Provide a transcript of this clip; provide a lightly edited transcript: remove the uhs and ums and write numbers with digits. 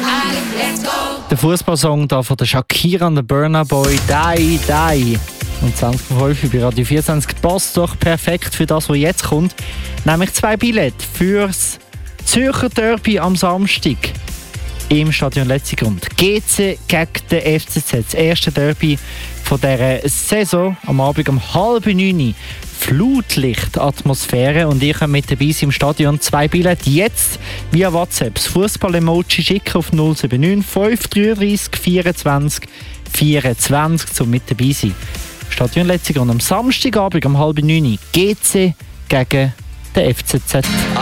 Der Fußballsong da von der Shakira und der Burna Boy, «Die, Die». Und 20.05 bei Radio 24 passt doch perfekt für das, was jetzt kommt. Nämlich 2 Billette fürs Zürcher Derby am Samstag im Stadion Letzigrund. GC gegen den FCZ. Das erste Derby von dieser Saison. Am Abend um 8:30. Flutlichtatmosphäre und ihr könnt mit dabei sein im Stadion. 2 Billette jetzt via WhatsApp. Das Fußball-Emoji schicken auf 079 533 24 24 zum mit dabei sein. Stadion Letzigrund am Samstagabend um 8:30. GC gegen den FCZ.